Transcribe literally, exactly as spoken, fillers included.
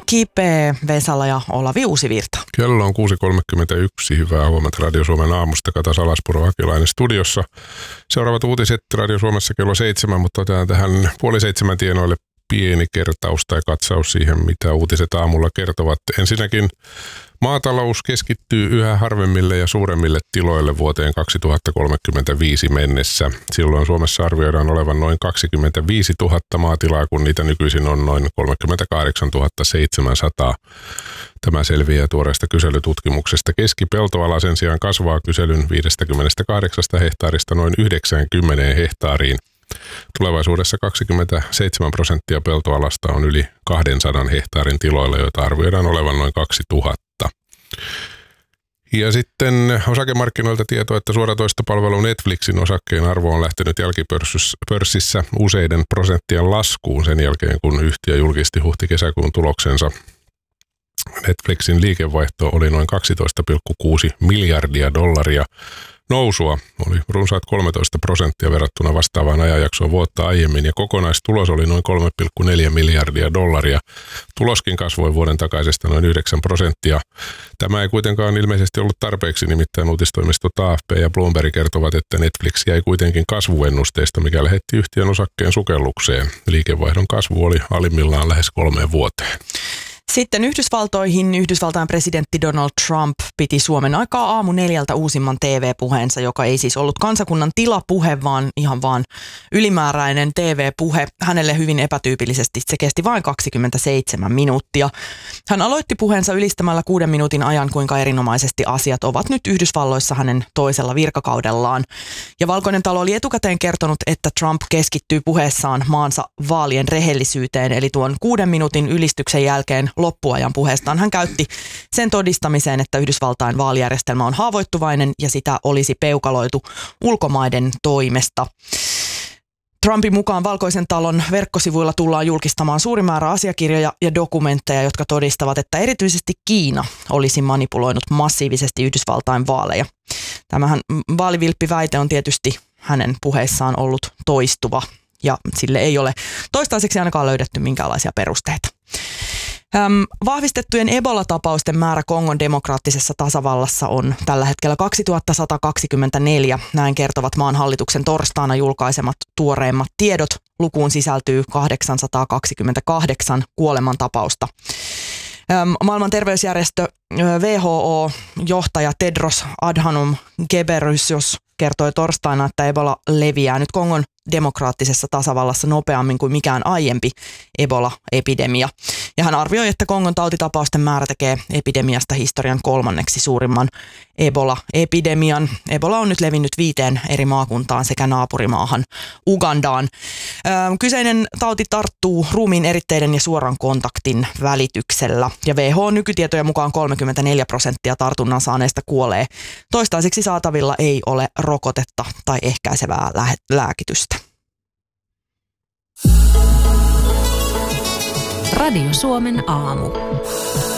Kipe, Vesala ja Olavi Uusivirta. Kello on kuusi kolmekymmentäyksi. Hyvää huomenta Radio Suomen aamusta. Kata Salaspuro Akilainen studiossa. Seuraavat uutiset Radio Suomessa kello seitsemän, mutta otetaan tähän puoli seitsemän tienoille pieni kertaus tai katsaus siihen, mitä uutiset aamulla kertovat. Ensinnäkin maatalous keskittyy yhä harvemmille ja suuremmille tiloille vuoteen kaksituhattakolmekymmentäviisi mennessä. Silloin Suomessa arvioidaan olevan noin kaksikymmentäviisituhatta maatilaa, kun niitä nykyisin on noin kolmekymmentäkahdeksantuhatta seitsemänsataa. Tämä selviää tuoreesta kyselytutkimuksesta. Keskipeltoala sen sijaan kasvaa kyselyn viisikymmentäkahdeksan hehtaarista noin yhdeksänkymmentä hehtaariin. Tulevaisuudessa kaksikymmentäseitsemän prosenttia peltoalasta on yli kaksisataa hehtaarin tiloilla, joita arvioidaan olevan noin kaksituhatta. Ja sitten osakemarkkinoilta tietoa, että suoratoistopalvelu Netflixin osakkeen arvo on lähtenyt jälkipörssissä useiden prosenttien laskuun sen jälkeen, kun yhtiö julkisti huhti-kesäkuun tuloksensa. Netflixin liikevaihto oli noin kaksitoista pilkku kuusi miljardia dollaria. Nousua oli runsaat kolmetoista prosenttia verrattuna vastaavaan ajanjaksoon vuotta aiemmin ja kokonaistulos oli noin kolme pilkku neljä miljardia dollaria. Tuloskin kasvoi vuoden takaisesta noin yhdeksän prosenttia. Tämä ei kuitenkaan ilmeisesti ollut tarpeeksi, nimittäin uutistoimistot A F P ja Bloomberg kertovat, että Netflix jäi kuitenkin kasvuennusteista, mikä lähetti yhtiön osakkeen sukellukseen. Liikevaihdon kasvu oli alimmillaan lähes kolmeen vuoteen. Sitten Yhdysvaltoihin. Yhdysvaltain presidentti Donald Trump piti Suomen aikaa aamu neljältä uusimman T V-puheensa, joka ei siis ollut kansakunnan tilapuhe, vaan ihan vaan ylimääräinen T V-puhe. Hänelle hyvin epätyypillisesti se kesti vain kaksikymmentäseitsemän minuuttia. Hän aloitti puheensa ylistämällä kuuden minuutin ajan, kuinka erinomaisesti asiat ovat nyt Yhdysvalloissa hänen toisella virkakaudellaan. Ja Valkoinen talo oli etukäteen kertonut, että Trump keskittyy puheessaan maansa vaalien rehellisyyteen, eli tuon kuuden minuutin ylistyksen jälkeen loppuajan puheestaan hän käytti sen todistamiseen, että Yhdysvaltain vaalijärjestelmä on haavoittuvainen ja sitä olisi peukaloitu ulkomaiden toimesta. Trumpin mukaan Valkoisen talon verkkosivuilla tullaan julkistamaan suuri määrä asiakirjoja ja dokumentteja, jotka todistavat, että erityisesti Kiina olisi manipuloinut massiivisesti Yhdysvaltain vaaleja. Tämähän vaalivilppiväite on tietysti hänen puheissaan ollut toistuva ja sille ei ole toistaiseksi ainakaan löydetty minkäänlaisia perusteita. Ähm, vahvistettujen Ebola-tapausten määrä Kongon demokraattisessa tasavallassa on tällä hetkellä kaksituhattasata kaksikymmentäneljä. Näin kertovat maan hallituksen torstaina julkaisemat tuoreimmat tiedot. Lukuun sisältyy kahdeksansataakaksikymmentäkahdeksan kuolemantapausta. Ähm, maailman terveysjärjestö W H O-johtaja Tedros Adhanom Ghebreyesus kertoi torstaina, että Ebola leviää nyt Kongon demokraattisessa tasavallassa nopeammin kuin mikään aiempi Ebola-epidemia. Ja hän arvioi, että Kongon tautitapausten määrä tekee epidemiasta historian kolmanneksi suurimman Ebola-epidemian. Ebola on nyt levinnyt viiteen eri maakuntaan sekä naapurimaahan Ugandaan. Ö, kyseinen tauti tarttuu ruumiin eritteiden ja suoran kontaktin välityksellä. Ja W H O nykytietojen mukaan kolmekymmentäneljä prosenttia tartunnan saaneista kuolee. Toistaiseksi saatavilla ei ole rokotetta tai ehkäisevää lä- lääkitystä. Radio Suomen aamu.